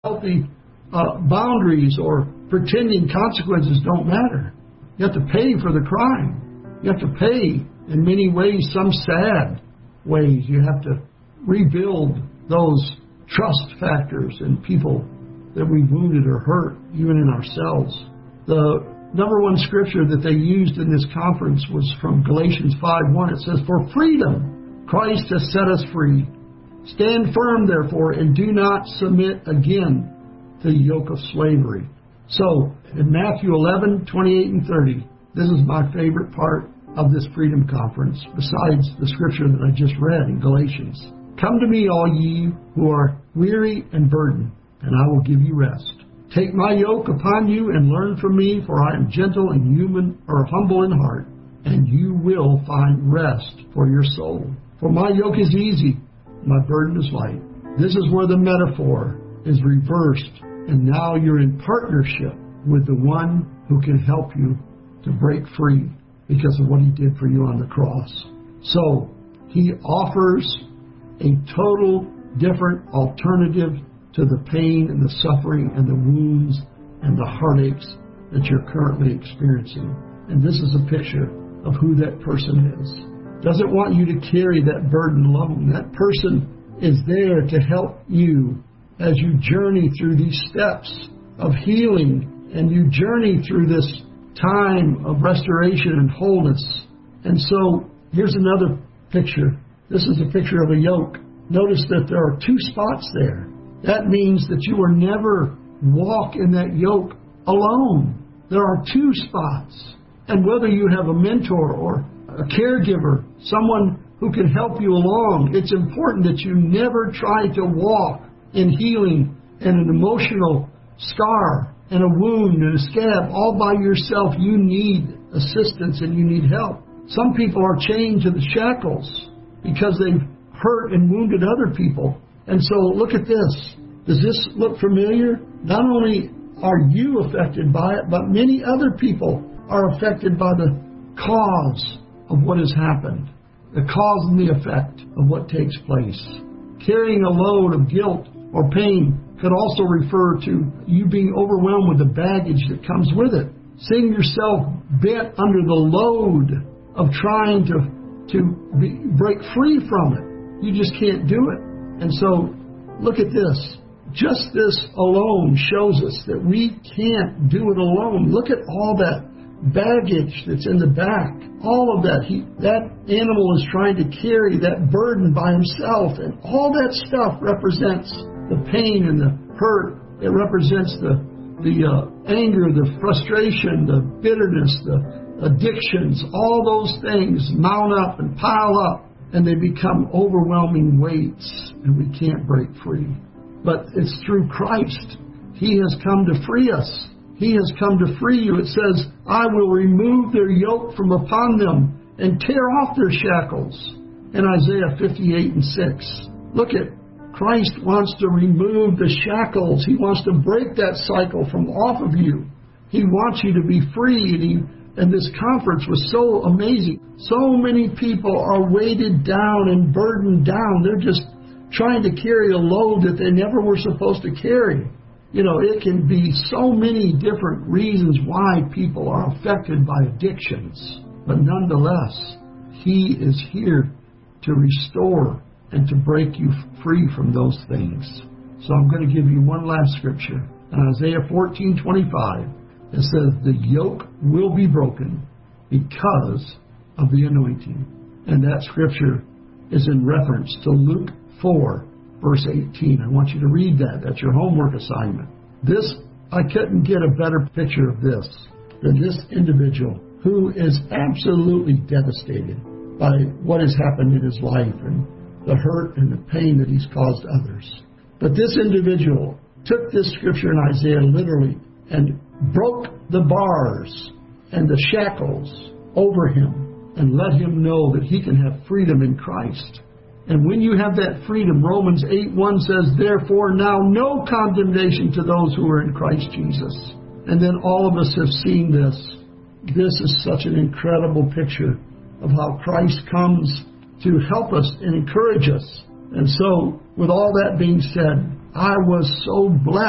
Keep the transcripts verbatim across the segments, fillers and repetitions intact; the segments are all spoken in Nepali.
healthy uh, boundaries or pretending consequences don't matter. You have to pay for the crime. You have to pay in many ways, some sad ways. You have to rebuild those trust factors in people that we wounded or hurt, even in ourselves. The number one scripture that they used in this conference was from Galatians five one. It says, "For freedom Christ has set us free. Stand firm, therefore, and do not submit again to the yoke of slavery." So, in Matthew eleven twenty-eight and thirty, this is my favorite part of this Freedom Conference, besides the scripture that I just read in Galatians. "Come to me, all ye who are weary and burdened, and I will give you rest. Take my yoke upon you and learn from me, for I am gentle and human or humble in heart, and you will find rest for your soul. For my yoke is easy, my burden is light." This is where the metaphor is reversed, and now you're in partnership with the one who can help you to break free because of what he did for you on the cross. So he offers a total different alternative to the pain and the suffering and the wounds and the heartaches that you're currently experiencing. And this is a picture of who that person is. Doesn't want you to carry that burden alone. That person is there to help you as you journey through these steps of healing and you journey through this time of restoration and wholeness. And so here's another picture. This is a picture of a yoke. Notice that there are two spots there. That means that you will never walk in that yoke alone. There are two spots. And whether you have a mentor or a caregiver, someone who can help you along, it's important that you never try to walk in healing and an emotional scar and a wound and a scab all by yourself. You need assistance and you need help. Some people are chained to the shackles because they've hurt and wounded other people. And so look at this. Does this look familiar? Not only are you affected by it, but many other people are affected by the cause of what has happened, the cause and the effect of what takes place. Carrying a load of guilt or pain could also refer to you being overwhelmed with the baggage that comes with it. Seeing yourself bent under the load of trying to, to be, break free from it. You just can't do it. And so, look at this. Just this alone shows us that we can't do it alone. Look at all that baggage that's in the back. All of that. He, that animal is trying to carry that burden by himself. And all that stuff represents the pain and the hurt. It represents the, the uh, anger, the frustration, the bitterness, the addictions. All those things mount up and pile up. And they become overwhelming weights, and we can't break free. But it's through Christ. He has come to free us. He has come to free you. It says, "I will remove their yoke from upon them and tear off their shackles." In Isaiah fifty-eight and six. Look at, Christ wants to remove the shackles. He wants to break that cycle from off of you. He wants you to be free, and he And this conference was so amazing. So many people are weighted down and burdened down. They're just trying to carry a load that they never were supposed to carry. You know, it can be so many different reasons why people are affected by addictions. But nonetheless, He is here to restore and to break you free from those things. So I'm going to give you one last scripture. In Isaiah fourteen twenty-five. It says, "The yoke will be broken because of the anointing." And that scripture is in reference to Luke four, verse eighteen. I want you to read that. That's your homework assignment. This, I couldn't get a better picture of this than this individual who is absolutely devastated by what has happened in his life and the hurt and the pain that he's caused others. But this individual took this scripture in Isaiah literally and broke the bars and the shackles over him and let him know that he can have freedom in Christ. And when you have that freedom, Romans eight one says, "Therefore now no condemnation to those who are in Christ Jesus." And then all of us have seen this. This is such an incredible picture of how Christ comes to help us and encourage us. And so, with all that being said, I was so blessed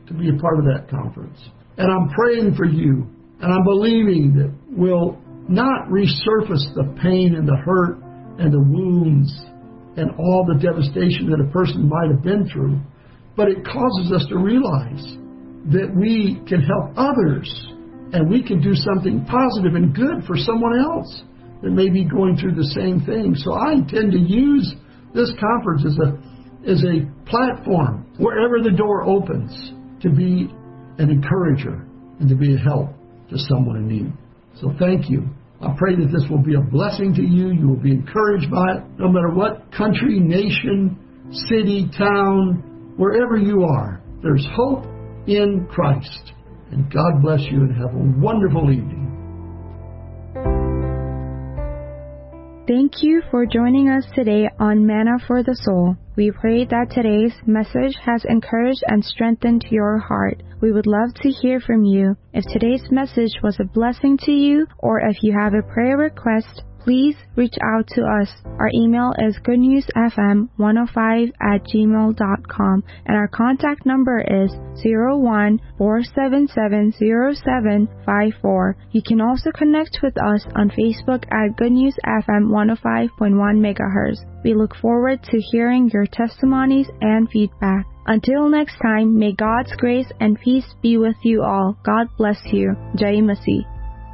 to be a part of that conference. And I'm praying for you, and I'm believing that we'll not resurface the pain and the hurt and the wounds and all the devastation that a person might have been through, but it causes us to realize that we can help others and we can do something positive and good for someone else that may be going through the same thing. So I intend to use this conference as a as a platform, wherever the door opens, to be an encourager and to be a help to someone in need. So thank you. I pray that this will be a blessing to you. You will be encouraged by it, no matter what country, nation, city, town, wherever you are. There's hope in Christ. And God bless you and have a wonderful evening. Thank you for joining us today on Manna for the Soul. We pray that today's message has encouraged and strengthened your heart. We would love to hear from you. If today's message was a blessing to you, or if you have a prayer request, please reach out to us. Our email is good news f m one oh five at gmail dot com, and our contact number is zero one four seven seven zero seven five four. You can also connect with us on Facebook at Good News F M one oh five point one megahertz. We look forward to hearing your testimonies and feedback. Until next time, may God's grace and peace be with you all. God bless you. Jai Masih.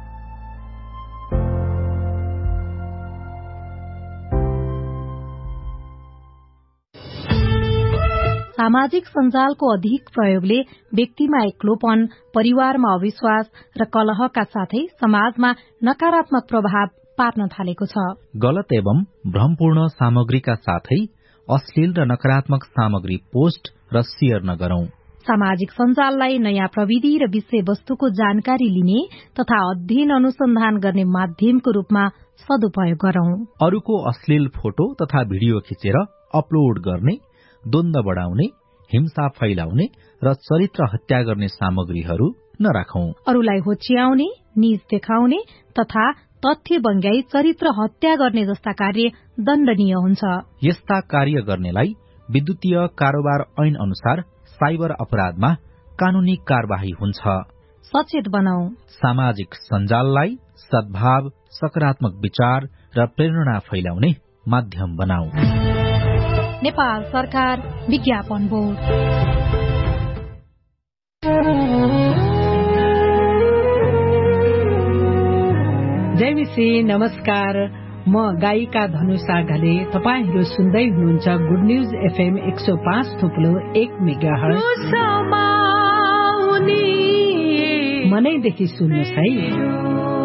सामाजिक सञ्जालको अधिक प्रयोगले व्यक्तिमा एक्लोपन, परिवारमा अविश्वास र कलहका साथै समाजमा नकारात्मक प्रभाव पार्न थालेको छ। गलत एवं भ्रमपूर्ण सामग्रीका साथै अश्लील र नकारात्मक सामग्री पोस्ट र शेयर नगरौं। सामाजिक सञ्जाललाई नयाँ प्रविधि र विषयवस्तुको जानकारी लिने तथा अध्ययन अनुसन्धान गर्ने माध्यमको रूपमा सदुपयोग गरौं। अरूको अश्लील फोटो तथा भिडियो खिचेर अपलोड गर्ने, द्वन्द्व बढ़ाउने, हिंसा फैलाउने र चरित्र हत्या गर्ने सामग्रीहरू नराखौं। अरूलाई होच्याउने, नीच देखाउने तथा तथ्य बङ्ग्याई चरित्र हत्या गर्ने जस्ता कार्य दण्डनीय हुन्छ। यस्ता कार्य गर्नेलाई विद्युतीय कारोबार ऐन अनुसार साइबर अपराधमा कानूनी कार्यवाही हुन्छ। सचेत बनाऊ। सामाजिक सञ्जाललाई सद्भाव, सकारात्मक विचार र प्रेरणा फैलाउने माध्यम बनाऊ। नेपाल सरकार विज्ञापन बोर्ड। जय मिसी, नमस्कार। म गायिका धनुषा घले। तपाईहरू सुन्दै हुनुहुन्छ गुड न्यूज एफएम एक सौ पाँच थुप्लो एक मेगाहर्ज। मनैदेखि सुन्नुहोस् है।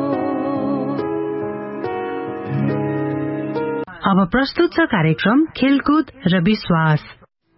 अब प्रस्तुत छ कार्यक्रम खेलकुद र विश्वास।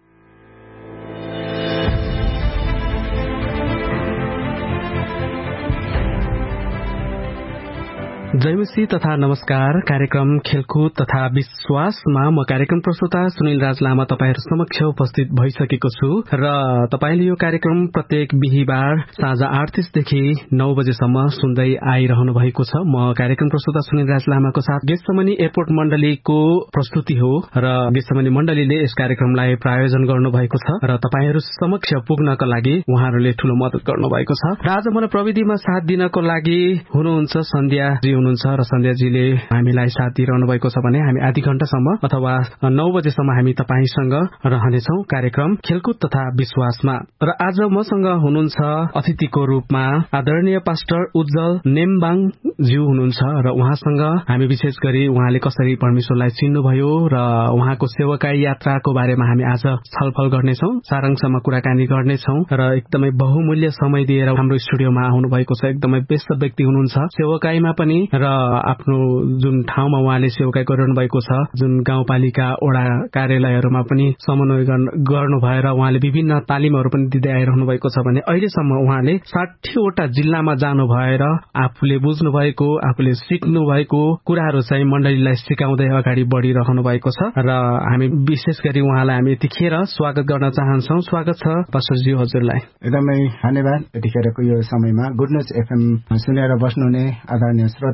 जयमसी तथा नमस्कार। कार्यक्रम खेलकुद तथा विश्वासमा म कार्यक्रम प्रस्तुता सुनिल राज लामा तपाईहरु समक्ष उपस्थित भइसकेको छु र तपाईले यो कार्यक्रम प्रत्येक बिहीबार साँझ आठ तीस देखि नौ बजेसम्म सुन्दै आइरहनु भएको छ। म कार्यक्रम प्रस्तुता सुनिल राज लामाको साथ गेसमनी एयरपोर्ट मण्डलीको प्रस्तुति हो र गेसमनी मण्डलीले यस कार्यक्रमलाई प्रायोजन गर्नु भएको छ र तपाईहरु समक्ष पुग्नका लागि उहाँहरूले ठूलो मद्दत गर्नु भएको छ। र आज मलाई प्रविधिमा साथ दिनको लागि हुनुहुन्छ सन्ध्या जी हुनुहुन्छ र सन्ध्याजीले हामीलाई साथ दिइरहनु भएको छ भने हामी आधी घण्टासम्म अथवा नौ बजेसम्म हामी तपाईसँग रहनेछौं कार्यक्रम खेलकुद तथा विश्वासमा। र आज मसँग हुनुहुन्छ अतिथिको रूपमा आदरणीय पास्टर उज्जवल नेम्बाङ ज्यू हुनुहुन्छ र उहाँसँग हामी विशेष गरी उहाँले कसरी परमेश्वरलाई चिन्नुभयो र उहाँको सेवाकाई यात्राको बारेमा हामी आज छलफल गर्नेछौं, सारांशमा कुराकानी गर्नेछौं र एकदमै बहुमूल्य समय दिएर हाम्रो स्टुडियोमा आउनु भएको छ। एकदमै व्यस्त व्यक्ति हुनुहुन्छ सेवाकाईमा पनि र आफ्नो जुन ठाउँमा उहाँले सेवाकाई गरिरहनु भएको छ, जुन गाउँपालिका वडा कार्यालयहरूमा पनि समन्वय गर्नु भएर उहाँले विभिन्न तालिमहरू पनि दिँदै आइरहनु भएको छ भने अहिलेसम्म उहाँले साठी वटा जिल्लामा जानु भएर आफूले बुझ्नु भएको, आफूले सिक्नु भएको कुराहरू चाहिँ मण्डलीलाई सिकाउँदै अगाडि बढिरहनु भएको छ र हामी विशेष गरी उहाँलाई हामी यतिखेर स्वागत गर्न चाहन्छौं। स्वागत छ पास्टरजी हजुरलाई। एकदमै धन्यवाद। यतिखेरको यो समयमा गुड न्यूज एफएम सुनेर बस्नुहुने आदरणीय श्रोता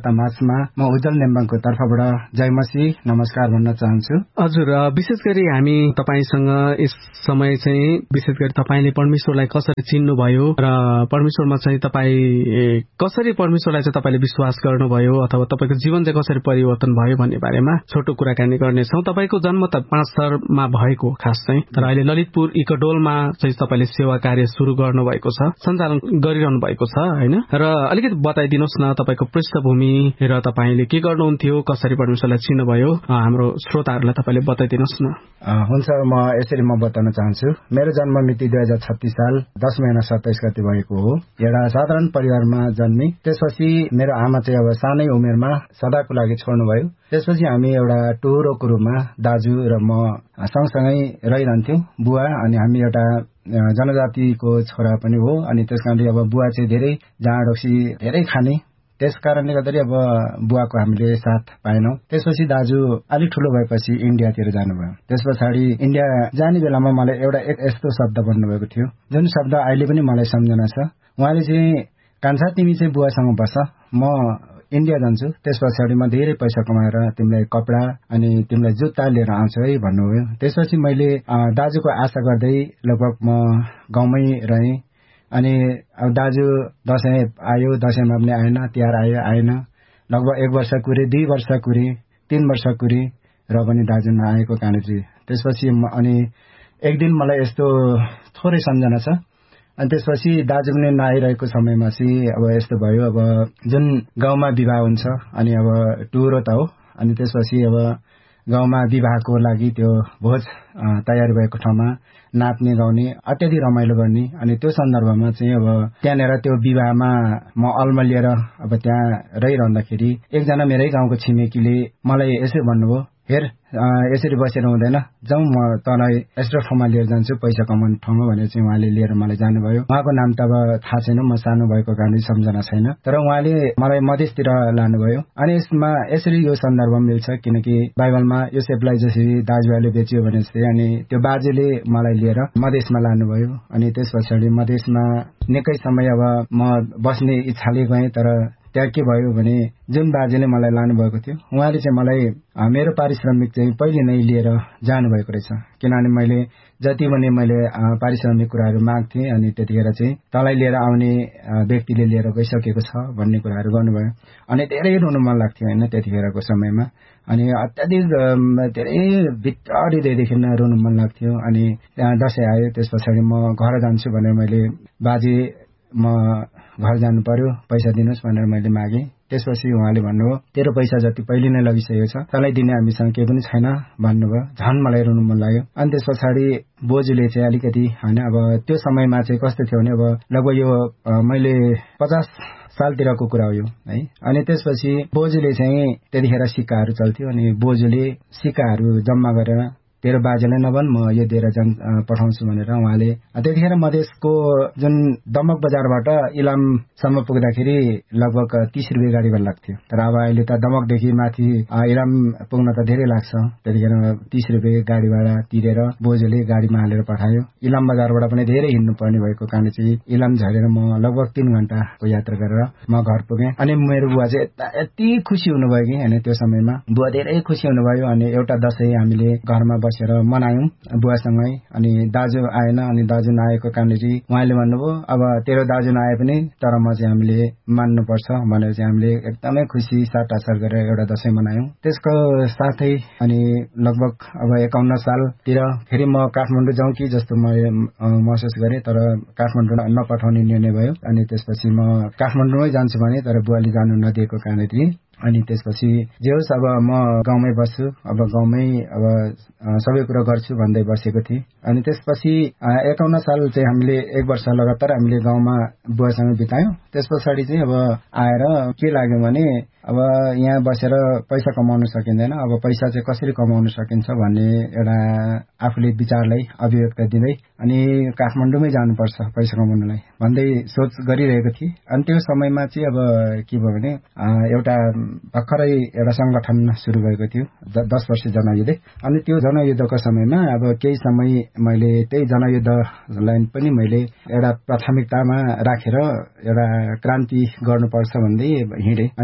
माझमा म उज्जवल नेम्बाङको तर्फबाट जय मसी नमस्कार भन्न चाहन्छु। हजुर, विशेष गरी हामी तपाईसँग यस समय चाहिँ विशेष गरी तपाईँले परमेश्वरलाई कसरी चिन्नुभयो र परमेश्वरमा चाहिँ तपाईँ कसरी परमेश्वरलाई चाहिँ तपाईँले विश्वास गर्नुभयो अथवा तपाईँको जीवन चाहिँ कसरी परिवर्तन भयो भन्ने बारेमा छोटो कुराकानी गर्नेछौँ। तपाईँको जन्म त पाँच सहरमा भएको खास चाहिँ, तर अहिले ललितपुर इकडोलमा चाहिँ तपाईँले सेवा कार्य सुरु गर्नुभएको छ, सञ्चालन गरिरहनु भएको छ होइन। र अलिकति बताइदिनुहोस् न तपाईँको पृष्ठभूमि र तपाईँले के गर्नुहुन्थ्यो, कसरी परमेश्वरलाई चिन्नुभयो, हाम्रो श्रोताहरूलाई तपाईँले बताइदिनुहोस् न। हुन्छ, म यसरी म बताउन चाहन्छु। मेरो जन्म मिति दुई हजार छत्तीस साल दस महिना सत्ताइस गते भएको हो। एउटा साधारण परिवारमा जन्मी। त्यसपछि मेरो आमा चाहिँ अब सानै उमेरमा सदाको लागि छोड्नुभयो। त्यसपछि हामी एउटा टुहुरोको रूपमा दाजु र म सँगसँगै रहिरहन्थ्यौँ, बुवा अनि हामी एउटा जनजातिको छोरा पनि हो। अनि त्यस कारणले अब बुवा चाहिँ धेरै जाँड रक्सी धेरै खाने, त्यस कारणले गर्दाखेरि अब बुवाको हामीले साथ पाएनौँ। त्यसपछि दाजु अलिक ठुलो भएपछि इन्डियातिर जानुभयो। त्यस पछाडि इन्डिया जाने बेलामा मलाई एउटा एक यस्तो शब्द भन्नुभएको थियो जुन शब्द अहिले पनि मलाई सम्झना छ। उहाँले चाहिँ कान्छा तिमी चाहिँ बुवासँग बस, म इन्डिया जान्छु, त्यस पछाडि म धेरै पैसा कमाएर तिमीलाई कपडा अनि तिमीलाई जुत्ता लिएर आउँछु है भन्नुभयो। त्यसपछि मैले दाजुको आशा गर्दै लगभग म गाउँमै रहेँ। अनि अब दाजु दसैँ आयो, दसैँमा पनि आएन, तिहार आयो आएन, लगभग एक वर्ष कुरे, दुई वर्ष कुरे, तीन वर्ष कुरे र पनि दाजु नआएको कारण चाहिँ त्यसपछि अनि एक दिन मलाई यस्तो थोरै सम्झना छ। अनि त्यसपछि दाजु पनि नआइरहेको समयमा चाहिँ अब यस्तो भयो, अब जुन गाउँमा विवाह हुन्छ अनि अब टुरो त हो, अनि त्यसपछि अब गाउँमा विवाहको लागि त्यो भोज तयारी भएको ठाउँमा नाच्ने गाउने अत्याधिक रमाइलो गर्ने। अनि त्यो सन्दर्भमा चाहिँ अब त्यहाँनिर त्यो विवाहमा म अल्मलिएर अब त्यहाँ रहिरहँदाखेरि एकजना मेरै गाउँको छिमेकीले मलाई यसो भन्नुभयो, हेर यसरी बसेर हुँदैन, जाउँ म तँलाई यस्तो ठाउँमा लिएर जान्छु, पैसा कमाउने ठाउँमा भनेर चाहिँ उहाँले लिएर मलाई जानुभयो। उहाँको नाम त अब थाहा छैन, म सानो भएको कारण सम्झना छैन, तर उहाँले मलाई मधेसतिर लानुभयो। अनि यसमा यसरी यो सन्दर्भ मिल्छ किनकि बाइबलमा योसेफलाई जसरी दाजुभाइले बेच्यो भने चाहिँ अनि त्यो बाजेले मलाई लिएर मधेसमा लानुभयो। अनि त्यस पछाडि मधेसमा निकै समय अब म बस्ने इच्छाले गएँ, तर त्यहाँ के भयो भने जुन बाजेले मलाई लानुभएको थियो उहाँले चाहिँ मलाई मेरो पारिश्रमिक चाहिँ पहिले नै लिएर जानुभएको रहेछ। किनभने मैले जति पनि मैले पारिश्रमिक कुराहरू माग्थेँ अनि त्यतिखेर चाहिँ तँलाई लिएर आउने व्यक्तिले लिएर गइसकेको छ भन्ने कुराहरू गर्नुभयो। अनि धेरै रुनु मन लाग्थ्यो होइन त्यतिखेरको समयमा। अनि अत्याधिक धेरै भित्र हृदयदेखि रुनु मन लाग्थ्यो। अनि त्यहाँ दसैँ आयो, त्यस पछाडि म घर जान्छु भनेर मैले बाजे म घर जानु पर्यो, पैसा दिनुहोस् भनेर मैले मागेँ। त्यसपछि उहाँले भन्नुभयो तेरो पैसा जति पहिले नै लगिसकेको छ, तँलाई दिने हामीसँग केही पनि छैन भन्नुभयो। झन् मलाई रुनु मन लाग्यो। अनि त्यस पछाडि बोजूले चाहिँ अलिकति होइन अब त्यो समयमा चाहिँ कस्तो थियो भने अब लगभग यो मैले पचास सालतिरको कुरा हो यो है। अनि त्यसपछि बोजूले चाहिँ त्यतिखेर सिक्काहरू चल्थ्यो। अनि बोजूले सिक्काहरू जम्मा गरेर तेरो बाजेलाई नभन म यो दिएर जान पठाउँछु भनेर उहाँले त्यतिखेर मधेसको जुन दमक बजारबाट इलामसम्म पुग्दाखेरि लगभग तीस रुपियाँ गाडी भाडा लाग्थ्यो। तर अब अहिले त दमकदेखि माथि इलाम पुग्न त धेरै लाग्छ। त्यतिखेर तीस रुपियाँ गाडी भाडा तिरेर बोजूले गाडीमा हालेर पठायो। इलाम बजारबाट पनि धेरै हिँड्नु पर्ने भएको कारण चाहिँ इलाम झरेर म लगभग तीन घण्टाको यात्रा गरेर म घर पुगेँ। अनि मेरो बुवा चाहिँ यति खुसी हुनुभयो कि होइन त्यो समयमा बुवा धेरै खुसी हुनुभयो। अनि एउटा दसैँ हामीले घरमा बसेर मनायौँ बुवासँगै। अनि दाजु आएन, अनि दाजु नआएको कारणले चाहिँ उहाँले भन्नुभयो अब तेरो दाजु नआए पनि तर म चाहिँ हामीले मान्नुपर्छ भनेर चाहिँ हामीले एकदमै खुसी साटासाट गरेर एउटा दसैँ मनायौँ। त्यसको साथै अनि लगभग अब एकाउन्न सालतिर फेरि म काठमाडौँ जाउँ कि जस्तो म महसुस गरेँ, तर काठमाडौँ नपठाउने निर्णय भयो। अनि त्यसपछि म काठमाडौँमै जान्छु भने तर बुवाले जानु नदिएको कारणले चाहिँ अनि त्यसपछि जे होस् अब म गाउँमै बस्छु, अब गाउँमै अब सबै कुरा गर्छु भन्दै बसेको थिएँ। अनि त्यसपछि एकाउन्न साल चाहिँ हामीले एक वर्ष लगातार हामीले गाउँमा बुवासँग बितायौँ। त्यस पछाडि चाहिँ अब आएर के लाग्यो भने अब यहाँ बसेर पैसा कमाउन सकिँदैन, अब पैसा चाहिँ कसरी कमाउन सकिन्छ भन्ने एउटा आफूले विचारलाई अभिव्यक्त दिँदै अनि काठमाडौँमै जानुपर्छ पैसा कमाउनलाई भन्दै सोच गरिरहेको थिएँ। अनि त्यो समयमा चाहिँ अब के भयो भने एउटा भर्खरै एउटा संगठन सुरु भएको थियो दस वर्ष जनयुद्ध। अनि त्यो जनयुद्धको समयमा अब केही समय मैले त्यही जनयुद्धलाई पनि मैले एउटा प्राथमिकतामा राखेर एउटा क्रान्ति गर्नुपर्छ भन्दै हिँडेँ। अनि त्यसपछि छ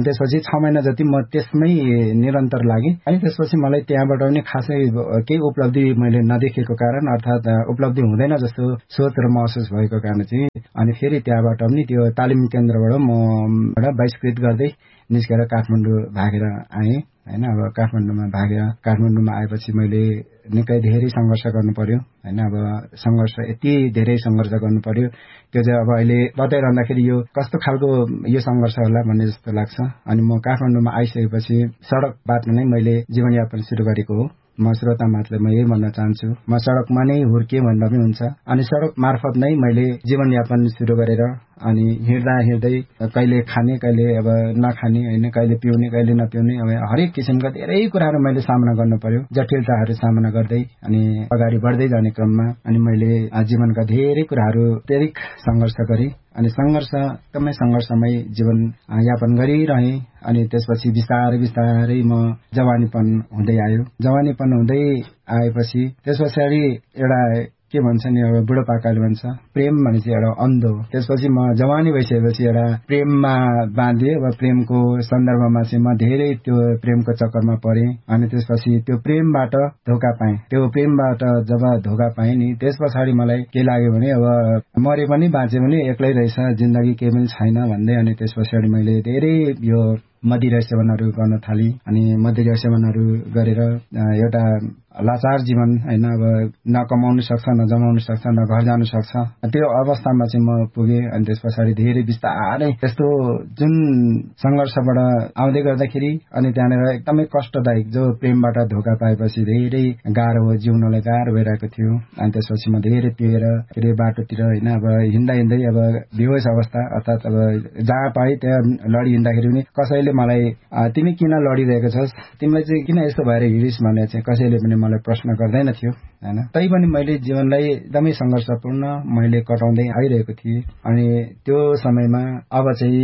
छ महिना जति म त्यसमै निरन्तर लागेँ। अनि त्यसपछि मलाई त्यहाँबाट पनि खासै केही उपलब्धि मैले नदेखेको कारण अर्थात् उपलब्धि हुँदैन जस्तो सोच र महसुस भएको कारण चाहिँ अनि फेरि त्यहाँबाट पनि त्यो तालिम केन्द्रबाट म बहिष्कृत गर्दै निस्केर काठमाडौँ भागेर आएँ होइन। अब काठमाडौँमा भागेर काठमाडौँमा आएपछि मैले निकै धेरै सङ्घर्ष गर्नु पर्यो होइन। अब सङ्घर्ष यति धेरै सङ्घर्ष गर्नु पर्यो त्यो चाहिँ अब अहिले बताइरहँदाखेरि यो कस्तो खालको यो सङ्घर्ष होला भन्ने जस्तो लाग्छ। अनि म काठमाडौँमा आइसकेपछि सडकबाट नै मैले जीवनयापन सुरु गरेको हो। म श्रोता मातलाई म यही भन्न चाहन्छु, म सडकमा नै हुर्किएँ भन्दा पनि हुन्छ। अनि सडक मार्फत नै मैले जीवनयापन सुरु गरेर अनि हिँड्दा हिँड्दै कहिले खाने कहिले अब नखाने होइन, कहिले पिउने कहिले नपिउने, अब हरेक किसिमका धेरै कुराहरू मैले सामना गर्नु पर्यो, जटिलताहरू सामना गर्दै अनि अगाडि बढ्दै जाने क्रममा अनि मैले जीवनका धेरै कुराहरू अत्यधिक सङ्घर्ष गरेँ। अनि सङ्घर्ष एकदमै सङ्घर्षमय जीवन यापन गरिरहेँ। अनि त्यसपछि बिस्तारै बिस्तारै म जवानीपन हुँदै आयो। जवानीपन हुँदै आएपछि त्यस पछाडि एउटा के भन्छ नि अब बुढोपाकाले भन्छ प्रेम भनेपछि एउटा अन्ध हो। त्यसपछि म जवानी भइसकेपछि एउटा प्रेममा बाँधिएँ। अब प्रेमको सन्दर्भमा चाहिँ म धेरै त्यो प्रेमको चक्करमा परेँ। अनि त्यसपछि त्यो प्रेमबाट धोका पाएँ। त्यो प्रेमबाट जब धोका पाएँ नि त्यस पछाडि मलाई के लाग्यो भने अब मरे पनि बाँचे पनि एक्लै रहेछ, जिन्दगी केही पनि छैन भन्दै अनि त्यस पछाडि मैले धेरै यो मदिरा सेवनहरू गर्न थालेँ। अनि मदिरा सेवनहरू गरेर एउटा लाचार जीवन होइन, अब न कमाउनु सक्छ न जमाउनु सक्छ न घर जानु सक्छ त्यो अवस्थामा चाहिँ म पुगेँ। अनि त्यस पछाडि धेरै बिस्तारै त्यस्तो जुन सङ्घर्षबाट आउँदै गर्दाखेरि अनि त्यहाँनिर एकदमै कष्टदायक जो प्रेमबाट धोका पाएपछि धेरै गाह्रो हो, जिउनलाई गाह्रो भइरहेको थियो। अनि त्यसपछि म धेरै पिएर फेरि बाटोतिर होइन अब हिँड्दा हिँड्दै अब बेहोस अवस्था अर्थात् अब जहाँ पाएँ त्यहाँ लडी हिँड्दाखेरि पनि कसैले मलाई तिमी किन लडिरहेको छस्, तिमीलाई चाहिँ किन यस्तो भएर हिँडिस् भनेर चाहिँ कसैले पनि मलाई प्रश्न गर्दैन थियो होइन। तैपनि मैले जीवनलाई एकदमै सङ्घर्षपूर्ण मैले कटाउँदै आइरहेको थिएँ। अनि त्यो समयमा अब चाहिँ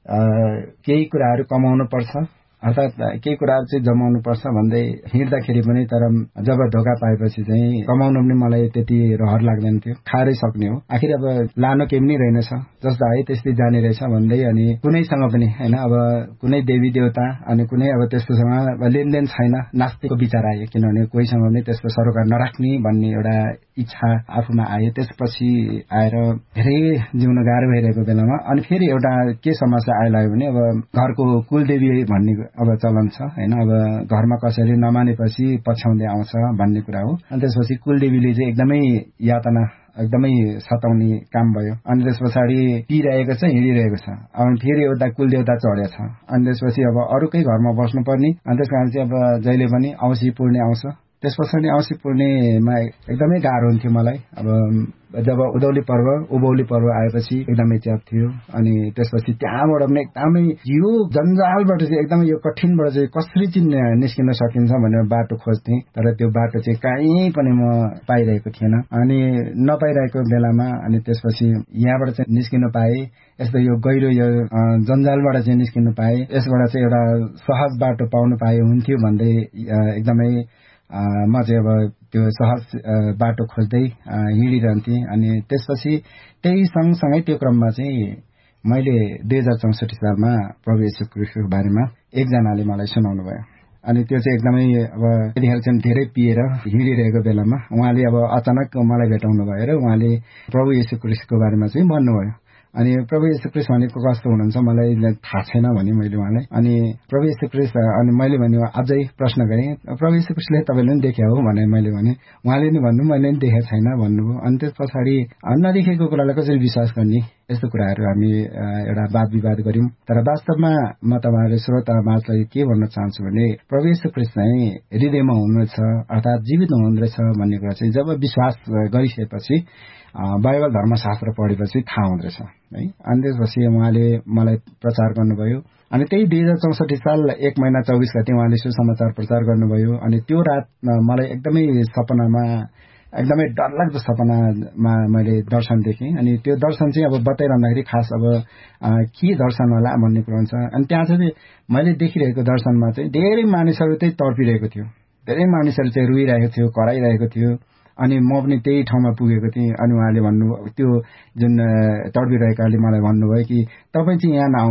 केही कुराहरू कमाउनु पर्छ अर्थात् केही कुराहरू चाहिँ जमाउनु पर्छ भन्दै हिँड्दाखेरि पनि तर जब धोका पाएपछि चाहिँ कमाउनु पनि मलाई त्यति रहर लाग्दैन थियो, खाएरै सक्ने हो। आखिर अब लानु केही पनि रहेनछ, जस्तो आयो त्यस्तै जाने रहेछ भन्दै अनि कुनैसँग पनि होइन अब कुनै देवी देवता अनि कुनै अब त्यस्तोसँग लेनदेन छैन, नास्तिकको विचार आयो। किनभने कोहीसँग पनि त्यस्तो सरोकार नराख्ने भन्ने एउटा इच्छा आफूमा आयो। त्यसपछि आएर धेरै जिउन गाह्रो भइरहेको बेलामा अनि फेरि एउटा के समस्या आइलाग्यो भने अब घरको कुलदेवी भन्ने अब चलन छ होइन। अब घरमा कसैले नमानेपछि पछ्याउँदै आउँछ भन्ने कुरा हो। अनि त्यसपछि कुलदेवीले चाहिँ एकदमै यातना एकदमै सताउने काम भयो। अनि त्यस पछाडि पिइरहेको छ, हिँडिरहेको छ। अनि फेरि एउटा कुलदेवता चढेको छ। अनि त्यसपछि अब अरूकै घरमा बस्नुपर्ने। अनि त्यस कारण चाहिँ अब जहिले पनि औँसी पूर्णे आउँछ। त्यस पछाडि औँसी पूर्णेमा एकदमै गाह्रो हुन्थ्यो मलाई। अब जब उधौली पर्व उभौली पर्व आएपछि एकदमै च्याप थियो। अनि त्यसपछि त्यहाँबाट पनि एकदमै यो जन्जालबाट चाहिँ एकदमै यो कठिनबाट चाहिँ कसरी चाहिँ निस्किन सकिन्छ भनेर बाटो खोज्थेँ। तर त्यो बाटो चाहिँ कहीँ पनि म पाइरहेको थिएन। अनि नपाइरहेको बेलामा अनि त्यसपछि यहाँबाट चाहिँ निस्किन पाएँ, यस्तो यो गहिरो यो जन्जालबाट चाहिँ निस्किन पाएँ, यसबाट चाहिँ एउटा सहज बाटो पाउनु पाए हुन्थ्यो भन्दै एकदमै म चाहिँ अब त्यो सहज बाटो खोज्दै हिँडिरहन्थेँ। अनि त्यसपछि त्यही सँगसँगै त्यो क्रममा चाहिँ मैले दुई हजार चौसठी सालमा प्रभु येशू ख्रीष्टको बारेमा एकजनाले मलाई सुनाउनु भयो। अनि त्यो चाहिँ एकदमै अब त्यतिखेर चाहिँ धेरै पिएर हिँडिरहेको बेलामा उहाँले अब अचानक मलाई भेटाउनु भयो र उहाँले प्रभु येशू ख्रीष्टको बारेमा चाहिँ भन्नुभयो। अनि प्रभु येशू ख्रीष्ट भनेको कस्तो हुनुहुन्छ मलाई थाहा छैन भने मैले उहाँलाई। अनि प्रभु येशू ख्रीष्ट अनि मैले भने अझै प्रश्न गरेँ प्रभु येशू ख्रीष्टले तपाईँले पनि देख्या हो भने मैले भने उहाँले नि भन्नु मैले पनि देखेको छैन भन्नुभयो। अनि त्यस पछाडि नदेखेको कुरालाई कसरी विश्वास गर्ने यस्तो कुराहरू हामी एउटा वाद विवाद गऱ्यौँ। तर वास्तवमा म तपाईँहरू श्रोता माझलाई के भन्न चाहन्छु भने प्रभु येशू ख्रीष्ट चाहिँ हृदयमा हुनुहुनेछ अर्थात् जीवित हुनुहुँदो रहेछ भन्ने कुरा चाहिँ जब विश्वास गरिसकेपछि बाइबल धर्मशास्त्र पढेपछि थाहा हुँदो रहेछ है। अनि त्यसपछि उहाँले मलाई प्रचार गर्नुभयो। अनि त्यही दुई हजार चौसठी साल एक महिना चौबिस गते उहाँले सुसमाचार प्रचार गर्नुभयो। अनि त्यो रात मलाई एकदमै सपनामा एकदमै डरलाग्दो सपनामा मैले दर्शन देखेँ। अनि त्यो दर्शन चाहिँ अब बताइरहँदाखेरि खास अब के दर्शन होला भन्ने कुरो हुन्छ। अनि त्यहाँ चाहिँ मैले देखिरहेको दर्शनमा चाहिँ धेरै मानिसहरू चाहिँ तडपिरहेको थियो, धेरै मानिसहरू चाहिँ रोइरहेको थियो, कराइरहेको थियो। अनि म पनि त्यही ठाउँमा पुगेको थिएँ। अनि उहाँले भन्नु त्यो जुन तडपिरहेकाले मलाई भन्नुभयो कि तपाईँ चाहिँ यहाँ नआउनुहोस्,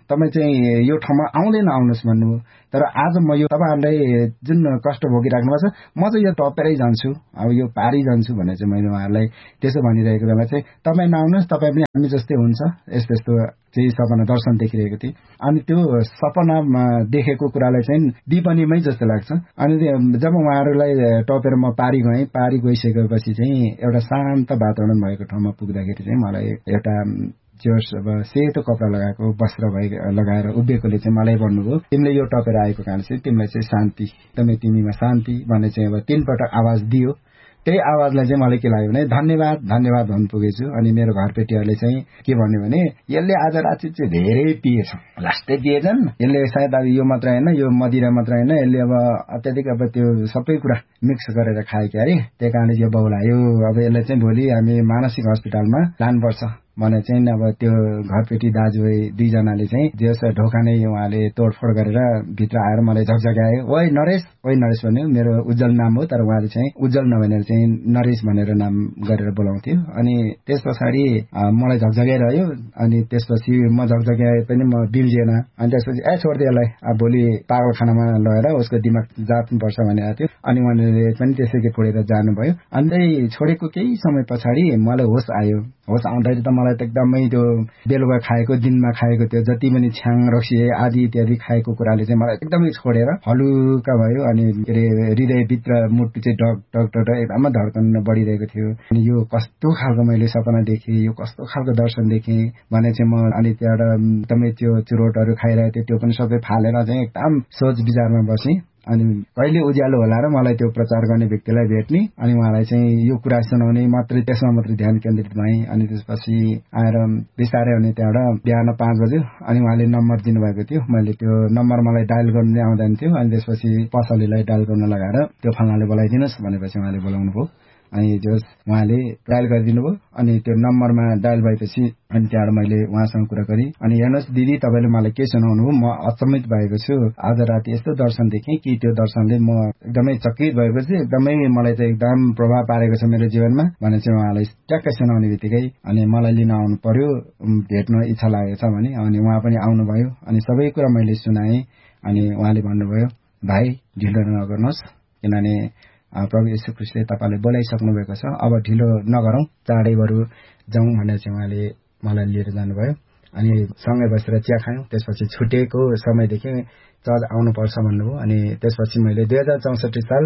तपाईँ चाहिँ यो ठाउँमा आउँदैन आउनुहोस् भन्नुभयो। तर आज म यो तपाईँहरूलाई जुन कष्ट भोगिराख्नु भएको छ म चाहिँ यो टपेरै जान्छु, अब यो पारी जान्छु भने चाहिँ मैले उहाँहरूलाई त्यसो भनिरहेको बेला चाहिँ तपाईँ नआउनुहोस्, तपाईँ पनि हामी जस्तै हुन्छ, यस्तो यस्तो चाहिँ सपना दर्शन देखिरहेको थिएँ। अनि त्यो सपनामा देखेको कुरालाई चाहिँ दिपनीमै जस्तो लाग्छ। अनि जब उहाँहरूलाई टपेर म पारी गएँ, पारी गइसकेपछि चाहिँ एउटा शान्त वातावरण भएको ठाउँमा पुग्दाखेरि चाहिँ मलाई एउटा जोस अब सेतो कपडा लगाएको वस्त्र भए लगाएर उभिएकोले चाहिँ मलाई भन्नुभयो, तिमीले यो टपेर आएको कारण चाहिँ तिमीलाई चाहिँ शान्ति, एकदमै तिमीमा शान्ति भन्ने चाहिँ अब तीन पटक आवाज दियो। त्यही आवाजलाई चाहिँ मलाई के लाग्यो भने धन्यवाद धन्यवाद भन्नु पुगेछु। अनि मेरो घरपेटीहरूले चाहिँ के भन्यो भने यसले आज राति चाहिँ धेरै पिएछ, लास्टै पिएछन्, यसले सायद अब यो मात्र होइन, यो मदिरा मात्र होइन, यसले अब अत्याधिक अब त्यो सबै कुरा मिक्स गरेर खायो क्या अरे, त्यही कारणले यो बौलायो, अब यसलाई चाहिँ भोलि हामी मानसिक हस्पिटलमा लानुपर्छ भने चाहिँ अब त्यो घरपेटी दाजुभाइ दुईजनाले चाहिँ जस ढोका नै उहाँले तोडफोड गरेर भित्र आएर मलाई झकझक्यायो। ओइ नरेश, ओइ नरेश भन्यो, मेरो उज्जवल नाम हो, तर उहाँले चाहिँ उज्जवल नभनेर चाहिँ नरेश भनेर नाम गरेर बोलाउँथ्यो। अनि त्यस पछाडि मलाई झकझक्याइरह्यो। अनि त्यसपछि म झकझक्याए पनि म बिल्झिएन। अनि त्यसपछि ए छोड्दै यसलाई, अब भोलि पागलखानामा लगेर उसको दिमाग जाँच्नुपर्छ भनेको थियो। अनि उहाँले पनि त्यसै छोडेर जानुभयो। अन्त छोडेको केही समय पछाडि मलाई होस आयो। होस आउँदाखेरि त मलाई त एकदमै त्यो बेलुका खाएको, दिनमा खाएको त्यो जति पनि छ्याङ रक्सी आदि इत्यादि खाएको कुराले चाहिँ मलाई एकदमै छोडेर हलुका भयो। अनि के अरे हृदयभित्र मुटु चाहिँ डक डक डक एकदमै धड्कन बढिरहेको थियो। अनि यो कस्तो खालको मैले सपना देखेँ, यो कस्तो खालको दर्शन देखेँ भने चाहिँ म अनि त्यहाँबाट एकदमै त्यो चुरोटहरू खाइरहेको थियो, त्यो पनि सबै फालेर चाहिँ एकदम सोच विचारमा बसेँ। अनि कहिले उज्यालो होला र मलाई त्यो प्रचार गर्ने व्यक्तिलाई भेट्ने अनि उहाँलाई चाहिँ यो कुरा सुनाउने मात्रै, त्यसमा मात्रै ध्यान केन्द्रित भएँ। अनि त्यसपछि आएर बिस्तारै अनि त्यहाँबाट बिहान पाँच बज्यो। अनि उहाँले नम्बर दिनुभएको थियो, मैले त्यो नम्बर मलाई डायल गर्नु आउँदैन थियो। अनि त्यसपछि पसलेलाई डायल गर्न लगाएर त्यो फलानाले बोलाइदिनुहोस् भनेपछि उहाँले बोलाउनु भयो। अनि जस उहाँले डायल गरिदिनु भयो। अनि त्यो नम्बरमा डायल भएपछि अनि त्यहाँबाट मैले उहाँसँग कुरा गरेँ। अनि हेर्नुहोस् दिदी, तपाईँले मलाई के सुनाउनु हो, म अचम्मित भएको छु। आज राति यस्तो दर्शन देखेँ कि त्यो दर्शनले म एकदमै चकित भएपछि एकदमै मलाई चाहिँ एकदम प्रभाव पारेको छ मेरो जीवनमा भने चाहिँ उहाँलाई ट्याक्कै सुनाउने बित्तिकै अनि मलाई लिन आउनु पर्यो, भेट्न इच्छा लागेको छ भने। अनि उहाँ पनि आउनुभयो। अनि सबै कुरा मैले सुनाएँ। अनि उहाँले भन्नुभयो, भाइ ढिलो नगर्नुहोस्, किनभने प्रभु येशू ख्रीष्टले तपाईँलाई बोलाइसक्नु भएको छ, अब ढिलो नगरौँ, चाँडै बरु जाउँ भनेर चाहिँ उहाँले मलाई लिएर जानुभयो। अनि सँगै बसेर चिया खायौँ। त्यसपछि छुटेको समयदेखि चर्च आउनुपर्छ भन्नुभयो। अनि त्यसपछि मैले दुई हजार चौसठी साल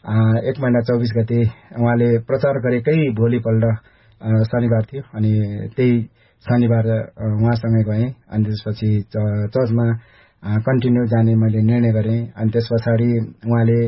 एक महिना चौबिस गते उहाँले प्रचार गरेकै भोलिपल्ट शनिबार थियो। अनि त्यही शनिबार उहाँसँगै गएँ। अनि त्यसपछि चर्चमा कन्टिन्यू जाने मैले निर्णय गरेँ। अनि त्यस पछाडि उहाँले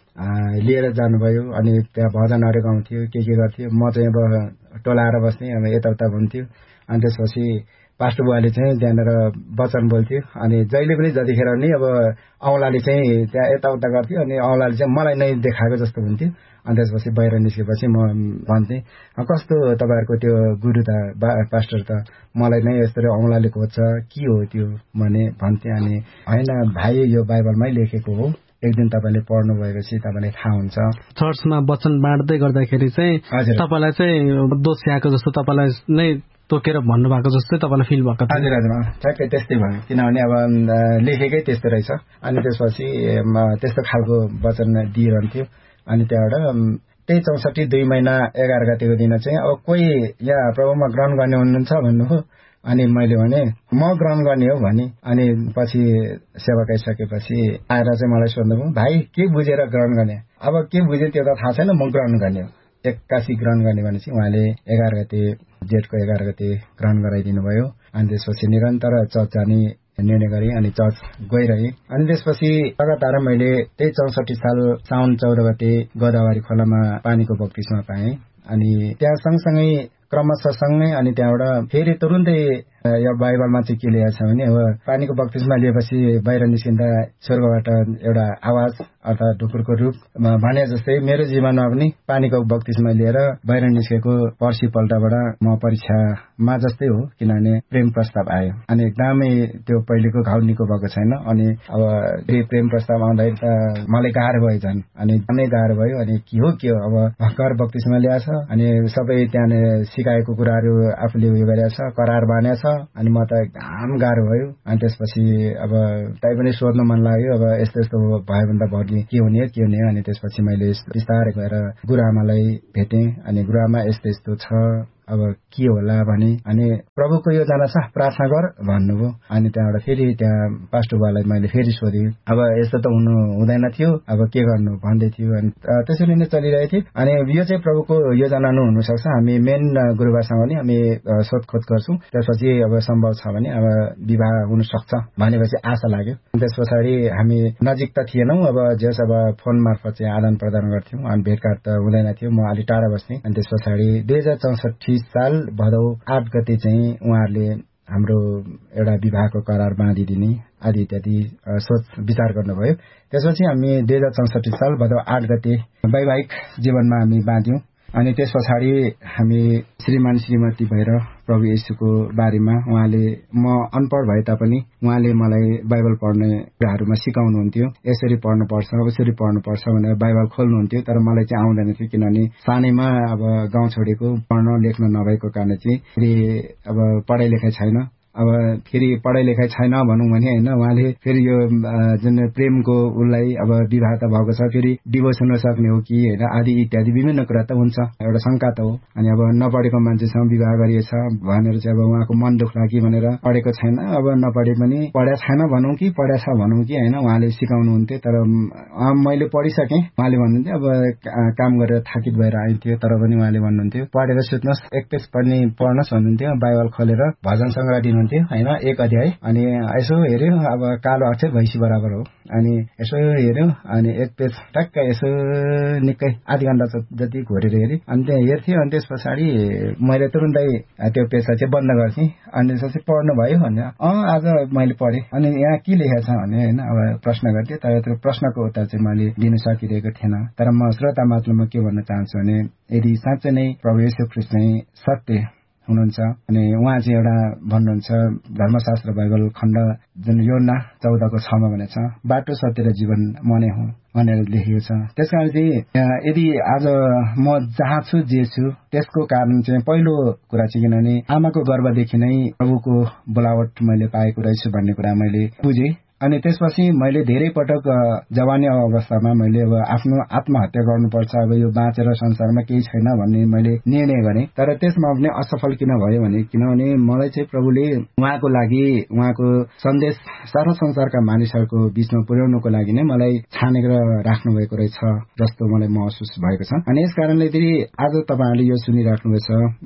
लिएर जानुभयो। अनि त्यहाँ भजनहरू गाउँथ्यो, के के गर्थ्यो, म चाहिँ अब टोलाएर बस्ने, अब यताउता भन्थ्यो। अनि त्यसपछि पास्टर बुवाले चाहिँ त्यहाँनिर वचन बोल्थ्यो। अनि जहिले पनि जतिखेर नि अब औँलाले चाहिँ त्यहाँ यताउता गर्थ्यो। अनि औँलाले चाहिँ मलाई नै देखाएको जस्तो हुन्थ्यो। अनि त्यसपछि बाहिर निस्केपछि म भन्थेँ, कस्तो तपाईँहरूको त्यो गुरु त पास्टर त मलाई नै यस्तो औँलाले खोज्छ, के हो त्यो भने भन्थेँ। अनि होइन भाइ, यो बाइबलमै लेखेको हो, एक दिन तपाईँले पढ्नु भएपछि तपाईँलाई थाहा हुन्छ। चर्चमा वचन बाँड्दै गर्दाखेरि चाहिँ तपाईँलाई चाहिँ दोस्याएको जस्तो, तपाईँलाई नै तोकेर भन्नुभएको जस्तै तपाईँलाई फिल भएको? हजुर हजुर, ठ्याक्कै त्यस्तै भयो। किनभने अब लेखेकै त्यस्तो रहेछ। अनि त्यसपछि त्यस्तो खालको वचन दिइरहन्थ्यो। अनि त्यहाँबाट त्यही चौसठी दुई महिना एघार गतेको दिन चाहिँ अब कोही यहाँ प्रभुमा ग्रहण गर्ने हुनुहुन्छ भन्नुभयो। अनि मैले भने म ग्रहण गर्ने हो भने। अनि पछि सेवा गरिसकेपछि आएर चाहिँ मलाई सोध्नुभयो, भाइ के बुझेर ग्रहण गर्ने? अब के बुझ्यो त्यो त थाहा छैन, म ग्रहण गर्ने हो, एक्कासी ग्रहण गर्ने भनेपछि उहाँले एघार गते जेठको एघार गते ग्रहण गराइदिनु भयो। अनि त्यसपछि निरन्तर चर्च जाने निर्णय गरेँ। अनि चर्च गइरहेँ। अनि त्यसपछि लगातार मैले त्यही चौसठी साल साउन चौध गते गोदावरी खोलामा पानीको बक्तिस्मा पाएँ। अनि त्यहाँ सँगसँगै क्रमशः सँगै अनि त्यहाँबाट फेरि तुरुन्तै यो बाइबलमा चाहिँ के लेखेको छ भने अब पानीको बक्तिस्मा लिएपछि बाहिर निस्किँदा स्वर्गबाट एउटा आवाज अर्थात् ढुकुरको रूप भने जस्तै मेरो जीवनमा पनि पानीको बक्तिस्मा लिएर बाहिर निस्केको पर्सिपल्टबाट म परीक्षामा जस्तै हो। किनभने प्रेम प्रस्ताव आयो। अनि एकदमै त्यो पहिलेको घाउ निको भएको छैन। अनि अब फेरि प्रेम प्रस्ताव आउँदाखेरि त मलाई गाह्रो भयो झन्। अनि झनै गाह्रो भयो। अनि के हो के हो अब भर्खर बक्तिस्मा ल्याएछ। अनि सबै त्यहाँनिर सिकाएको कुराहरू आफूले उयो गरेछ, करार बाँधेछ। अनि म त एकदम गाह्रो भयो। अनि त्यसपछि अब तै पनि सोध्न मन लाग्यो, अब यस्तो यस्तो भयो भने त भोलि के हुने के हुने। अनि त्यसपछि मैले बिस्तारै गएर गुरुआमालाई भेटेँ। अनि गुरुआमा यस्तो यस्तो छ, अब के होला भने, अनि प्रभुको योजना छ, प्रार्थना गर भन्नुभयो। अनि त्यहाँबाट फेरि त्यहाँ पास्टर बालाई मैले फेरि सोधेँ, अब यस्तो त हुनु हुँदैन थियो, अब के गर्नु भन्दै थियो। अनि त्यसरी नै चलिरहेको थियो। अनि यो चाहिँ प्रभुको योजना नै हुनसक्छ, हामी मेन गुरुबासँग नि हामी सोधखोज गर्छौँ। त्यसपछि अब सम्भव छ भने अब विवाह हुन सक्छ भनेपछि आशा लाग्यो। त्यस पछाडि हामी नजिक त थिएनौँ, अब जस अब फोन मार्फत चाहिँ आदान प्रदान गर्थ्यौँ। अनि भेटघाट त हुँदैन थियो, म अलि टाढा बस्थेँ। अनि त्यस पछाडि दुई हजार चौसठी साल भदौ आठ गते चाहिँ उहाँहरूले हाम्रो एउटा विवाहको करार बाँधिदिने आदि इत्यादि सोच विचार गर्नुभयो। त्यसपछि हामी दुई हजार चौसठी साल भदौ आठ गते वैवाहिक जीवनमा हामी बाँध्यौँ। अनि त्यस पछाडि हामी श्रीमान श्रीमती भएर प्रभु येशूको बारेमा उहाँले, म अनपढ भए तापनि उहाँले मलाई बाइबल पढ्ने कुराहरूमा सिकाउनुहुन्थ्यो, यसरी पढ्नुपर्छ उसरी पढ्नुपर्छ भनेर बाइबल खोल्नुहुन्थ्यो। तर मलाई चाहिँ आउँदैन थियो, किनभने सानैमा अब गाउँ छोडेको, पढ्न लेख्न नभएको कारण चाहिँ फेरि अब पढाइ लेखाइ छैन। अब फेरि पढाइ लेखाइ छैन भनौँ भने होइन, उहाँले फेरि यो जुन प्रेमको उसलाई अब विवाह त भएको छ, फेरि डिभोर्स हुन सक्ने हो कि होइन, आदि इत्यादि विभिन्न कुरा त हुन्छ, एउटा शङ्का त हो। अनि अब नपढेको मान्छेसँग विवाह गरिएछ भनेर चाहिँ अब उहाँको मन दुख्ला कि भनेर पढेको छैन, अब नपढे पनि पढा छैन भनौँ कि पढा छ भनौँ कि होइन, उहाँले सिकाउनुहुन्थ्यो। तर मैले पढिसकेँ, उहाँले भन्नुहुन्थ्यो, अब काम गरेर थाकित भएर आइन्थ्यो, तर पनि उहाँले भन्नुहुन्थ्यो पढेर सुत्नुहोस्, एक पेज पनि पढ्नुहोस् भन्नुहुन्थ्यो। बाइबल खोलेर भजन सङ्ग्रह दिनुहुन्थ्यो होइन, एक अध्याय। अनि यसो हेऱ्यो, अब कालो अक्षर भैँसी बराबर हो। अनि यसो हेऱ्यो, अनि एक पेज टक्क यसो निकै आधी घन्टा जति घोरेर हेरेँ। अनि त्यहाँ हेर्थेँ। अनि त्यस पछाडि मैले तुरुन्तै त्यो पेजलाई चाहिँ बन्द गर्थेँ। अनि त्यसपछि पढ्नु भयो भने अँ आज मैले पढेँ। अनि यहाँ के लेखेको छ भने होइन, अब प्रश्न गर्थेँ। तर त्यो प्रश्नको उत्तर चाहिँ मैले दिन सकिरहेको थिएन। तर म श्रोता मात्रमा के भन्न चाहन्छु भने, यदि साँच्चै नै प्रभु येशू ख्रीष्ट नै सत्य हुनुहुन्छ अनि उहाँ चाहिँ एउटा भन्नुहुन्छ, धर्मशास्त्र बाइबल खण्ड जुन योना चौधको छमा भनेको छ, बाटो सत्य र जीवन म नै हुँ भनेर लेखेको छ। त्यस कारण चाहिँ यदि आज म जहाँ छु जे छु त्यसको कारण चाहिँ पहिलो कुरा चाहिँ किनभने आमाको गर्भदेखि नै प्रभुको बोलावट मैले पाएको रहेछु भन्ने कुरा मैले बुझेँ। अनि त्यसपछि मैले धेरै पटक जवानी अवस्थामा मैले अब आफ्नो आत्महत्या गर्नुपर्छ, अब यो बाँचेर संसारमा केही छैन भन्ने मैले निर्णय गरेँ। तर त्यसमा पनि असफल किन भयो भने, किनभने मलाई चाहिँ प्रभुले उहाँको लागि उहाँको सन्देश सारा संसारका मानिसहरूको बीचमा पुर्याउनुको लागि नै मलाई छानेर राख्नु भएको रहेछ जस्तो मलाई महसुस भएको छ। अनि यस कारणले फेरि आज तपाईँहरूले यो सुनिराख्नुभएछ,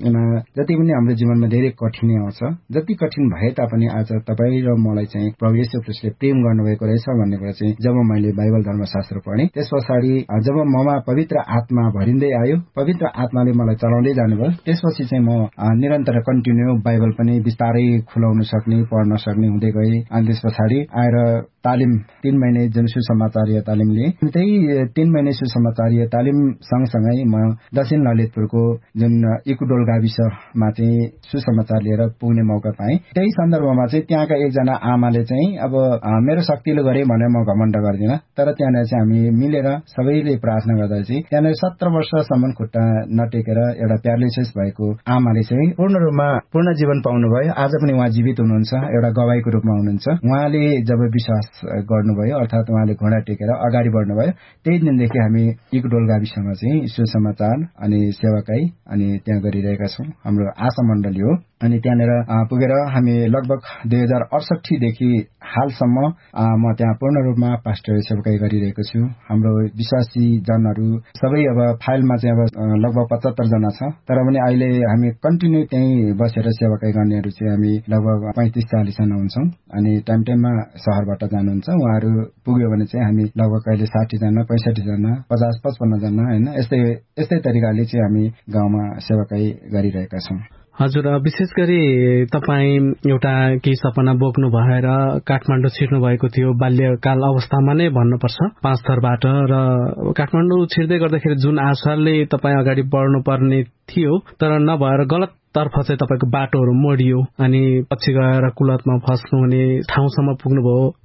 जति पनि हाम्रो जीवनमा धेरै कठिनै आउँछ, जति कठिन भए तापनि आज तपाईँ र मलाई चाहिँ प्रभु येशू ख्रीष्टले प्रेम गर्नुभएको रहेछ भन्ने कुरा चाहिँ जब मैले बाइबल धर्मशास्त्र पढेँ, त्यस पछाडि जब ममा पवित्र आत्मा भरिँदै आयो, पवित्र आत्माले मलाई चलाउँदै जानुभयो, त्यसपछि चाहिँ म निरन्तर कन्टिन्यू बाइबल पनि बिस्तारै खुलाउन सक्ने, पढ्न सक्ने हुँदै गएँ। अनि त्यस पछाडि आएर तालिम तीन महिने जुन सुसमाचारीय तालिम लिएँ, त्यही तीन महिने सुसमाचारीय तालिम सँगसँगै म दक्षिण ललितपुरको जुन इकुडोल गाविसमा चाहिँ सुसमाचार लिएर पुग्ने मौका पाएँ। त्यही सन्दर्भमा चाहिँ त्यहाँका एकजना आमाले चाहिँ अब मेरो शक्तिले गरेँ भनेर म घमण्ड गर्दिनँ, तर त्यहाँनिर चाहिँ हामी मिलेर सबैले प्रार्थना गर्दा चाहिँ त्यहाँनिर सत्र वर्षसम्म खुट्टा नटेकेर एउटा प्यारालिसिस भएको आमाले चाहिँ पूर्ण रूपमा पूर्ण जीवन पाउनुभयो। आज पनि उहाँ जीवित हुनुहुन्छ, एउटा गवाईको रूपमा हुनुहुन्छ। उहाँले जब विश्वास गर्नुभयो अर्थात् उहाँले घोडा टेकेर अगाडि बढ्नुभयो, त्यही दिनदेखि हामी इकुडोल गाविसमा चाहिँ सुसमाचार अनि सेवाकाई अनि त्यहाँ गरिरहेका छौँ। हाम्रो आशा मण्डली हो। अनि त्यहाँनिर पुगेर हामी लगभग दुई हजार अडसठीदेखि हालसम्म म त्यहाँ पूर्ण रूपमा पास्टर सेवाकाई गरिरहेको छु। हाम्रो विश्वासी जनहरू सबै अब फाइलमा चाहिँ अब लगभग पचहत्तर जना छ, तर पनि अहिले हामी कन्टिन्यू त्यहीँ बसेर सेवाकाई गर्नेहरू चाहिँ हामी लगभग पैंतिस चालिस जना हुन्छौँ। अनि टाइम टाइममा शहरबाट जानुहुन्छ, उहाँहरू पुग्यो भने चाहिँ हामी लगभग अहिले साठी जना पैंसठी जना पचास पचपन्न जना होइन, यस्तै यस्तै तरिकाले चाहिँ हामी गाउँमा सेवाकाई गरिरहेका छौँ। हजुर, विशेष गरी तपाईँ एउटा केही सपना बोक्नु भएर काठमाडौँ छिर्नु भएको थियो बाल्यकाल अवस्थामा नै भन्नुपर्छ, पाँच थरबाट। र काठमाडौँ छिर्दै गर्दाखेरि जुन आशाले तपाईँ अगाडि बढ्नु पर्ने थियो तर नभएर गलत तर्फ चाहिँ तपाईँको बाटोहरू मोडियो अनि पछि गएर कुलतमा फस्नु हुने ठाउँसम्म पुग्नुभयो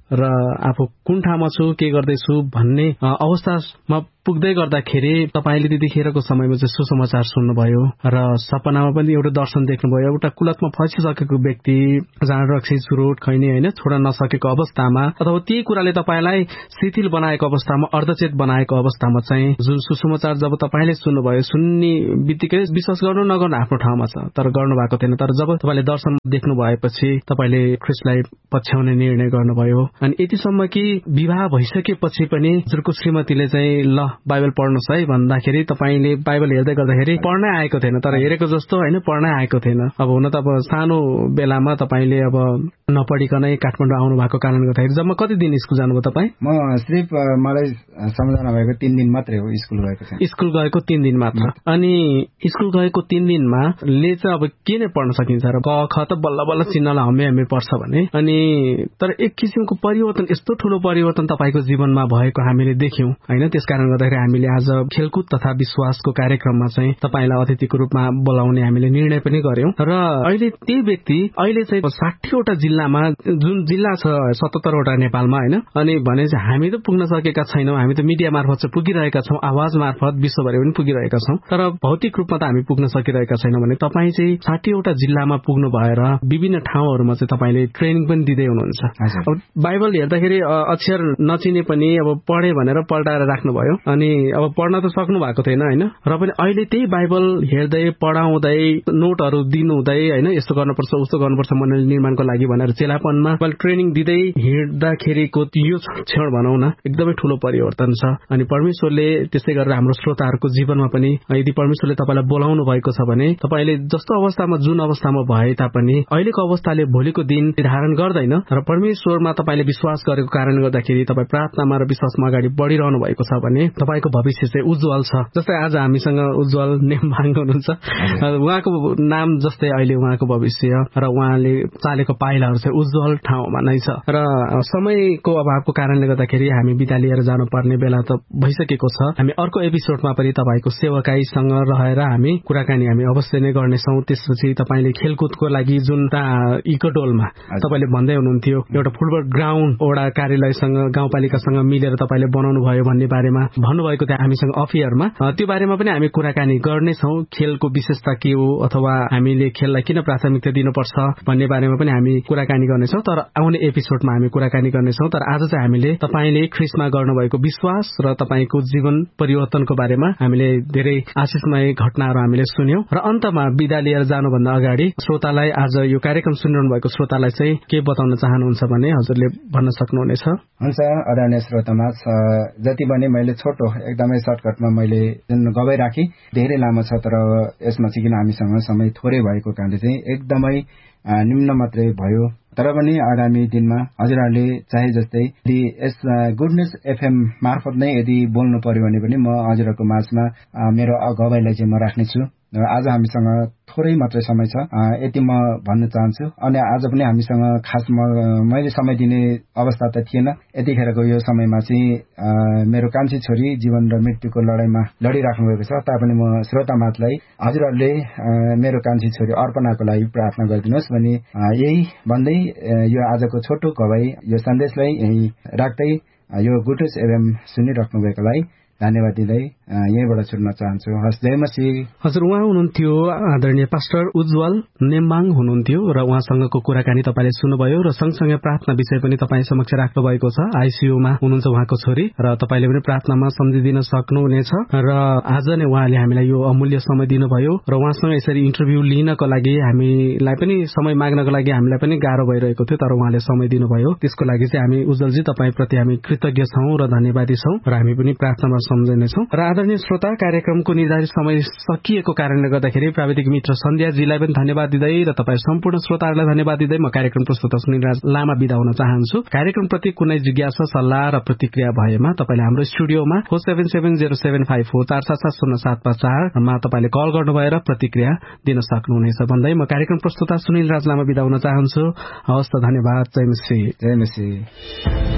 र आफू कुन ठाउँमा छु के गर्दैछु भन्ने अवस्थामा पुग्दै गर्दाखेरि तपाईले त्यतिखेरको समयमा चाहिँ सुसमाचार सुन्नुभयो र सपनामा पनि एउटा दर्शन देख्नुभयो। एउटा कुलतमा फसिसकेको व्यक्ति जहाँ रक्सी चुरोट खैनी होइन छोड्न नसकेको अवस्थामा अथवा त्यही कुराले तपाईँलाई शिथिल बनाएको अवस्थामा अर्धचेत बनाएको अवस्थामा चाहिँ जुन सुसमाचार जब तपाईँले सुन्नुभयो सुन्ने बित्तिकै विश्वास गर्नु नगर्नु आफ्नो ठाउँमा छ तर गर्नु भएको थिएन। तर जब तपाईँले दर्शन देख्नु भएपछि तपाईँले ख्रिस्टलाई पछ्याउने निर्णय गर्नुभयो। अनि यतिसम्म कि विवाह भइसकेपछि पनि हजुरको श्रीमतीले चाहिँ ल बाइबल पढ्नुहोस् है भन्दाखेरि तपाईँले बाइबल हेर्दै गर्दाखेरि पढ्नै आएको थिएन तर हेरेको जस्तो होइन पढ्नै आएको थिएन। अब हुन त अब सानो बेलामा तपाईँले अब नपढिकनै काठमाडौँ आउनु भएको कारणले गर्दाखेरि जम्मा कति दिन स्कुल जानुभयो तपाईँ? म सिर्फ मलाई सम्झना भएको तीन दिन मात्रै हो स्कुल गएको छ। स्कुल गएको तीन दिन मात्र। अनि स्कुल गएको तीन दिनमा ले चाहिँ अब के नै पढ्न सकिन्छ र क ख त बल्ल बल्ल चिन्नलाई हमे हमे पढ्छ भने। अनि तर एक किसिमको परिवर्तन यस्तो ठूलो परिवर्तन तपाईँको जीवनमा भएको हामीले देख्यौं होइन। त्यसकारण गर्दाखेरि हामीले आज खेलकुद तथा विश्वासको कार्यक्रममा चाहिँ तपाईँलाई अतिथिको रूपमा बोलाउने हामीले निर्णय पनि गर्यौं। र अहिले त्यही व्यक्ति अहिले चाहिँ साठीवटा जिल्लामा जुन जिल्ला छ सतहत्तरवटा नेपालमा होइन अनि भने चाहिँ हामी त पुग्न सकेका छैनौं। हामी त मिडिया मार्फत चाहिँ पुगिरहेका छौं आवाज मार्फत विश्वभरि पनि पुगिरहेका छौं तर भौतिक रूपमा त हामी पुग्न सकिरहेका छैनौं भने तपाईँ चाहिँ साठीवटा जिल्लामा पुग्नु भएर विभिन्न ठाउँहरूमा चाहिँ तपाईँले ट्रेनिङ पनि दिँदै हुनुहुन्छ। अब बाइबल हेर्दाखेरि अक्षर नचिने पनि अब पढे भनेर पल्टाएर राख्नुभयो अनि अब पढ्न त सक्नु भएको थिएन होइन र पनि अहिले त्यही बाइबल हेर्दै पढाउँदै नोटहरू दिनुहुँदै होइन यस्तो गर्नुपर्छ उस्तो गर्नुपर्छ मण्डली निर्माणको लागि भनेर चेलापनमा ट्रेनिङ दिँदै हिँड्दाखेरिको यो क्षण भनौँ न एकदमै ठूलो परिवर्तन छ। अनि परमेश्वरले त्यस्तै गरेर हाम्रो श्रोताहरूको जीवनमा पनि यदि परमेश्वरले तपाईँलाई बोलाउनु भएको छ भने तपाईँले जस्तो अवस्थामा जुन अवस्थामा भए तापनि अहिलेको अवस्थाले भोलिको दिन निर्धारण गर्दैन र परमेश्वरमा तपाईँले विश्वास गरेको कारणले गर्दाखेरि तपाईँ प्रार्थनामा र विश्वासमा अगाडि बढ़िरहनु भएको छ भने तपाईँको भविष्य चाहिँ उज्जवल छ। जस्तै आज हामीसँग उज्जवल नेमबाङ हुनुहुन्छ उहाँको नाम जस्तै अहिले उहाँको भविष्य र उहाँले चालेको पाइलाहरू चाहिँ उज्जवल ठाउँमा नै छ र समयको अभावको कारणले गर्दाखेरि हामी बिदा लिएर जानुपर्ने बेला त भइसकेको छ। हामी अर्को एपिसोडमा पनि तपाईँको सेवकाईसँग रहेर हामी कुराकानी हामी अवश्य नै गर्नेछौँ। त्यसपछि तपाईँले खेलकुदको लागि जुन इकोडोलमा तपाईँले भन्दै हुनुहुन्थ्यो एउटा फुटबल ग्राउन्ड वडा कार्यालयसँग गाउँपालिकासँग मिलेर तपाईँले बनाउनु भयो भन्ने बारेमा भन्नुभएको थियो हामीसँग अफियरमा त्यो बारेमा पनि हामी कुराकानी गर्नेछौँ। खेलको विशेषता के हो अथवा हामीले खेललाई किन प्राथमिकता दिनुपर्छ भन्ने बारेमा पनि हामी कुराकानी गर्नेछौँ तर आउने एपिसोडमा हामी कुराकानी गर्नेछौँ। तर आज चाहिँ हामीले तपाईँले ख्रिस्टमा गर्नुभएको विश्वास र तपाईँको जीवन परिवर्तनको बारेमा हामीले धेरै आशिषमय घटनाहरू हामीले सुन्यौं र अन्तमा बिदा लिएर जानुभन्दा अगाडि श्रोतालाई आज यो कार्यक्रम सुनिरहनु भएको श्रोतालाई चाहिँ के बताउन चाहनुहुन्छ भने हजुरले भन्न सक्नुहुनेछ। हुन्छ आदरणीय श्रोतामा जति भने मैले छोटो एकदमै सर्टकटमा मैले जुन गवाई राखेँ धेरै लामो छ तर यसमा चाहिँ किन हामीसँग समय थोरै भएको कारणले चाहिँ एकदमै निम्न मात्रै भयो। तर पनि आगामी दिनमा हजुरहरूले चाहे जस्तै यदि यस गुड न्युज एफएम मार्फत नै यदि बोल्नु पर्यो भने पनि म हजुरहरूको माझमा मेरो गवाईलाई चाहिँ म राख्नेछु। आज हामीसँग थोरै मात्रै समय छ यति म भन्न चाहन्छु। अनि आज पनि हामीसँग खास मैले समय दिने अवस्था त थिएन। यतिखेरको यो समयमा चाहिँ मेरो कान्छी छोरी जीवन र मृत्युको लडाईँमा लडिराख्नु भएको छ तापनि म श्रोतामाथलाई हजुरहरूले मेरो कान्छी छोरी अर्पणाको लागि प्रार्थना गरिदिनुहोस् भने यही भन्दै यो आजको छोटो गवाई यो सन्देशलाई यही राख्दै यो गुटुस एवं सुनिराख्नु भएकोलाई धन्यवाद दिँदै यहीँबाट छुट्न चाहन्छु। हस् जय मसीह। हजुर उहाँ हुनुहुन्थ्यो आदरणीय पास्टर उज्जवल नेमबाङ हुनुहुन्थ्यो र उहाँसँगको कुराकानी तपाईँले सुन्नुभयो र सँगसँगै प्रार्थना विषय पनि तपाईँ समक्ष राख्नु भएको छ। आइसियूमा हुनुहुन्छ उहाँको छोरी र तपाईँले पनि प्रार्थनामा सम्झिदिन सक्नुहुनेछ र आज नै उहाँले हामीलाई यो अमूल्य समय दिनुभयो र उहाँसँग यसरी इन्टरभ्यू लिनको लागि हामीलाई पनि समय माग्नको लागि हामीलाई पनि गाह्रो भइरहेको थियो तर उहाँले समय दिनुभयो। त्यसको लागि चाहिँ हामी उज्जवलजी तपाईँप्रति हामी कृतज्ञ छौं र धन्यवादी छौं र हामी पनि प्रार्थनामा सम्झनेछौँ। र आदरणीय श्रोता कार्यक्रमको निर्धारित समय सकिएको कारणले गर्दाखेरि प्राविधिक मित्र सन्ध्याजीलाई पनि धन्यवाद दिँदै र तपाईँ सम्पूर्ण श्रोताहरूलाई धन्यवाद दिँदै म कार्यक्रम प्रस्तुता सुनिल लामा बिदा हुन चाहन्छु। कार्यक्रमप्रति कुनै जिज्ञासा सल्लाह र प्रतिक्रिया भएमा तपाईँले हाम्रो स्टुडियोमा four seven seven zero seven five four चार सात सात शून्य सात पाँच चारमा तपाईँले कल गर्नु भएर प्रतिक्रिया दिन सक्नुहुनेछ भन्दै म कार्यक्रम प्रस्तुता सुनिल राज लामा बिदा हुन चाहन्छु। हवस् त धन्यवाद। जय मसीह। जय मसीह।